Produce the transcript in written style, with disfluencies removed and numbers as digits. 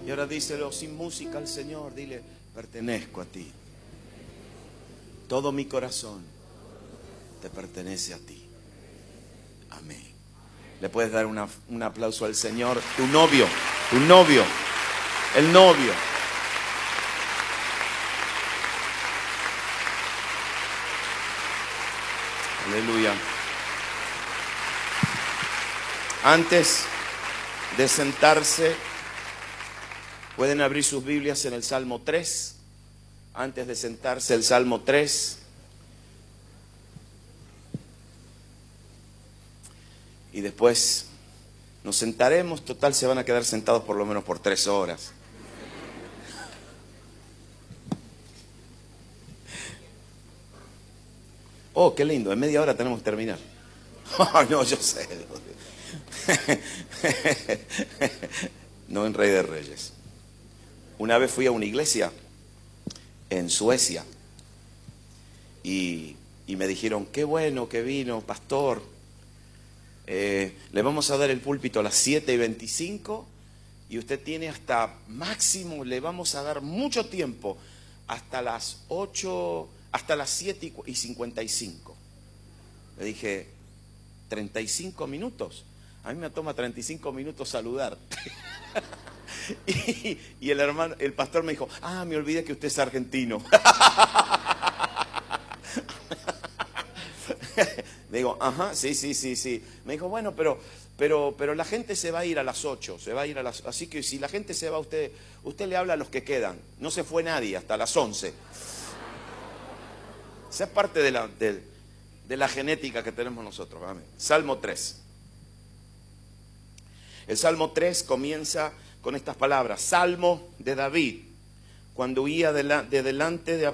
Y ahora díselo sin música al Señor. Dile, pertenezco a ti. Todo mi corazón te pertenece a ti. Amén. Le puedes dar un aplauso al Señor. Tu novio, el novio. Aleluya. Antes de sentarse, pueden abrir sus Biblias en el Salmo 3. Antes de sentarse, el Salmo 3. Y después nos sentaremos. Total, se van a quedar sentados por lo menos por 3 horas. Oh, qué lindo. En media hora tenemos que terminar. Oh, no, yo sé. No en Rey de Reyes. Una vez fui a una iglesia en Suecia y me dijeron, qué bueno que vino, pastor. Le vamos a dar el púlpito a las 7:25 y usted tiene hasta máximo, le vamos a dar mucho tiempo, hasta las 8, hasta las 7:55. Le dije, 35 minutos. A mí me toma 35 minutos saludar. Y el pastor me dijo, me olvidé que usted es argentino. Le digo, ajá, sí. Me dijo, bueno, pero la gente se va a ir a las 8, así que si la gente se va, usted le habla a los que quedan. No se fue nadie hasta las 11. Esa es parte de la genética que tenemos nosotros. Amén. Salmo 3. El Salmo 3 comienza con estas palabras. Salmo de David, cuando huía de delante de